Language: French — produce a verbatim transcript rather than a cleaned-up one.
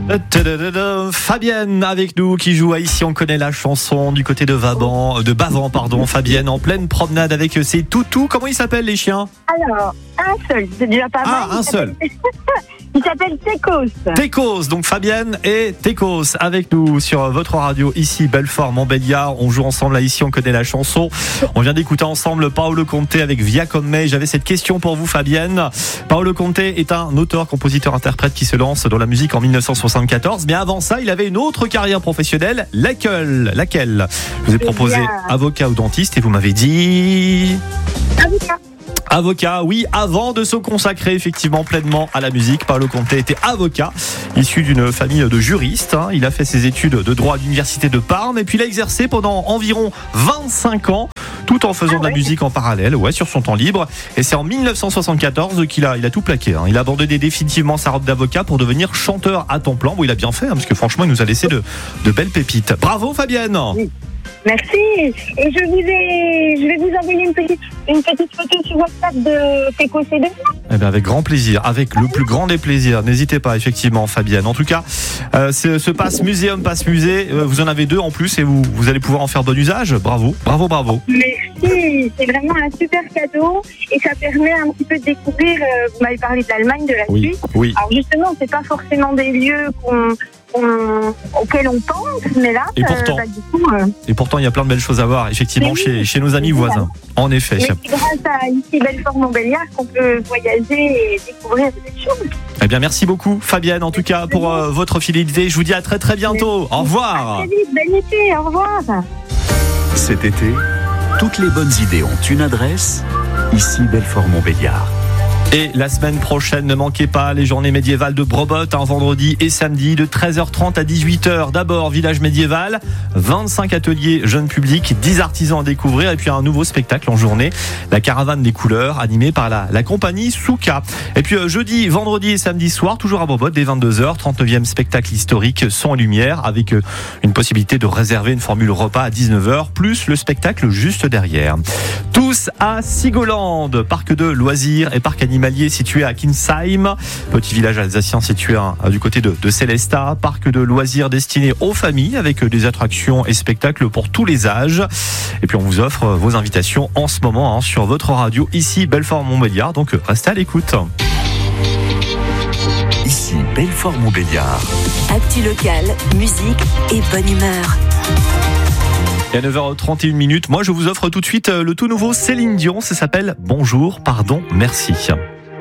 Fabienne avec nous qui joue à Ici on connaît la chanson du côté de Vaban, de Bavant pardon. Fabienne en pleine promenade avec ses toutous. Comment ils s'appellent les chiens? Alors, un seul, c'est déjà pas mal. Ah, un seul. Il s'appelle Tekos. Tekos, donc Fabienne et Tekos avec nous sur votre radio ici Belfort Montbéliard. On joue ensemble là ici on connaît la chanson. On vient d'écouter ensemble Paolo Conte avec Via con me. J'avais cette question pour vous Fabienne. Paolo Conte est un auteur, compositeur, interprète qui se lance dans la musique en dix-neuf cent soixante-quatorze. Mais avant ça, il avait une autre carrière professionnelle. Laquelle Laquelle Je vous ai proposé avocat ou dentiste et vous m'avez dit Avocat. Avocat, oui, avant de se consacrer effectivement pleinement à la musique. Paolo Conte était avocat, issu d'une famille de juristes. Hein. Il a fait ses études de droit à l'université de Parme et puis il a exercé pendant environ vingt-cinq ans, tout en faisant ah, de la ouais. musique en parallèle, ouais, sur son temps libre. Et c'est en dix-neuf cent soixante-quatorze qu'il a, il a tout plaqué. Hein. Il a abandonné définitivement sa robe d'avocat pour devenir chanteur à temps plein. Bon, il a bien fait, hein, parce que franchement, il nous a laissé de, de belles pépites. Bravo Fabienne. Oui. Merci. Et je vous ai, je vais vous envoyer une petite, une petite photo sur WhatsApp de Tekos et de moi. Eh bien, avec grand plaisir, avec le plus grand des plaisirs. N'hésitez pas, effectivement, Fabienne. En tout cas, euh, ce, ce passe muséum, passe musée, euh, vous en avez deux en plus et vous, vous allez pouvoir en faire bon usage. Bravo, bravo, bravo. Merci. C'est vraiment un super cadeau et ça permet un petit peu de découvrir. Euh, vous m'avez parlé de l'Allemagne, de la oui, Suisse. Oui. Alors justement, c'est pas forcément des lieux qu'on On, auquel on pense, mais là, et pourtant, euh, bah, du coup, euh... et pourtant, il y a plein de belles choses à voir, effectivement, oui, chez, chez nos amis voisins. En effet. Mais c'est grâce à ici Belfort Montbéliard qu'on peut voyager et découvrir des choses. Eh bien, merci beaucoup, Fabienne, en tout cas, pour euh, votre fidélité. Je vous dis à très très bientôt. Merci. Au revoir. À très vite, bel été, au revoir. Cet été, toutes les bonnes idées ont une adresse, ici Belfort Montbéliard. Et la semaine prochaine, ne manquez pas les journées médiévales de Brobot, un vendredi et samedi de treize heures trente à dix-huit heures. D'abord, village médiéval, vingt-cinq ateliers jeunes publics, dix artisans à découvrir et puis un nouveau spectacle en journée, la caravane des couleurs, animée par la, la compagnie Souka. Et puis euh, jeudi, vendredi et samedi soir, toujours à Brobot, dès vingt-deux heures, trente-neuvième spectacle historique son et lumière avec euh, une possibilité de réserver une formule repas à dix-neuf heures, plus le spectacle juste derrière. Tous à Sigoland, parc de loisirs et parc animalier situé à Kinsheim, petit village alsacien situé hein, du côté de, de Célestat, parc de loisirs destiné aux familles avec des attractions et spectacles pour tous les âges. Et puis on vous offre vos invitations en ce moment hein, sur votre radio ici Belfort Montbéliard, donc restez à l'écoute. Ici Belfort Montbéliard. Actu local, musique et bonne humeur. Et à neuf heures trente et une minutes, moi je vous offre tout de suite le tout nouveau Céline Dion, ça s'appelle Bonjour, pardon, merci.